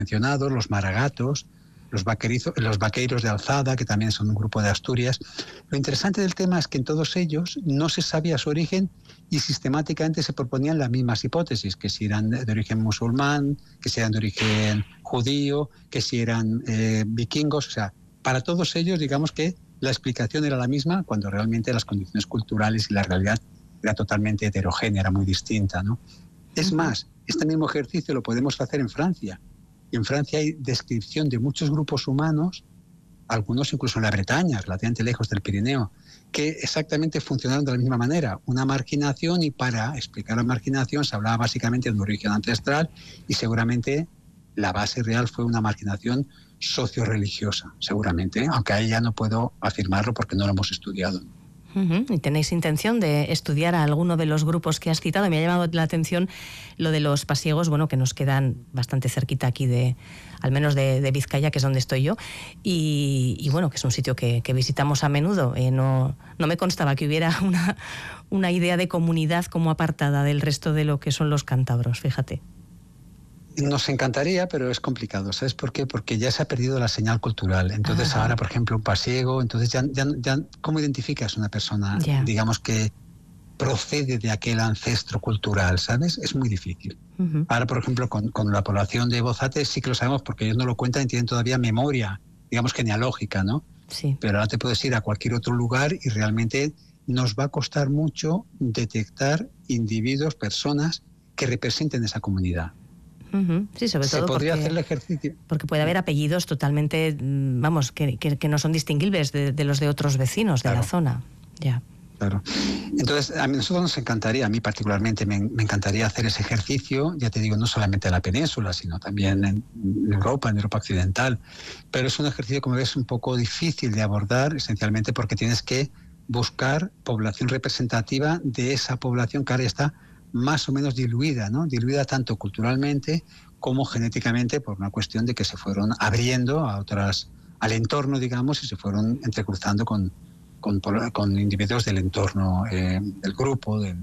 mencionados, los maragatos, los vaqueiros de Alzada, que también son un grupo de Asturias. Lo interesante del tema es que en todos ellos no se sabía su origen y sistemáticamente se proponían las mismas hipótesis, que si eran de origen musulmán, que si eran de origen judío, que si eran vikingos. O sea, para todos ellos, digamos que la explicación era la misma, cuando realmente las condiciones culturales y la realidad era totalmente heterogénea, era muy distinta, ¿no? Es más, este mismo ejercicio lo podemos hacer en Francia. Y en Francia hay descripción de muchos grupos humanos, algunos incluso en la Bretaña, relativamente lejos del Pirineo, que exactamente funcionaron de la misma manera. Una marginación, y para explicar la marginación se hablaba básicamente de un origen ancestral, y seguramente la base real fue una marginación socio-religiosa, seguramente, aunque ahí ya no puedo afirmarlo porque no lo hemos estudiado. ¿Y tenéis intención de estudiar a alguno de los grupos que has citado? Me ha llamado la atención lo de los pasiegos, bueno, que nos quedan bastante cerquita aquí al menos de Vizcaya, que es donde estoy yo, y bueno, que es un sitio que visitamos a menudo. No me constaba que hubiera una idea de comunidad como apartada del resto de lo que son los cántabros, fíjate. Nos encantaría, pero es complicado. ¿Sabes por qué? Porque ya se ha perdido la señal cultural. Entonces ahora, por ejemplo, un pasiego, entonces ya ¿cómo identificas una persona, digamos, que procede de aquel ancestro cultural? ¿Sabes? Es muy difícil. Ahora, por ejemplo, con la población de Bozate sí que lo sabemos porque ellos no lo cuentan y tienen todavía memoria, digamos, genealógica, ¿no? Sí. Pero ahora te puedes ir a cualquier otro lugar y realmente nos va a costar mucho detectar individuos, personas que representen esa comunidad. Sí, sobre todo se podría hacer el ejercicio. Porque puede haber apellidos totalmente, vamos, que no son distinguibles de los de otros vecinos de la zona. Ya. Claro. Entonces, a nosotros nos encantaría, a mí particularmente me encantaría hacer ese ejercicio, ya te digo, no solamente en la península, sino también en Europa Occidental. Pero es un ejercicio, como ves, un poco difícil de abordar, esencialmente porque tienes que buscar población representativa de esa población que ahora está más o menos diluida, ¿no? Diluida tanto culturalmente como genéticamente, por una cuestión de que se fueron abriendo al entorno, digamos, y se fueron entrecruzando con individuos del entorno, del grupo,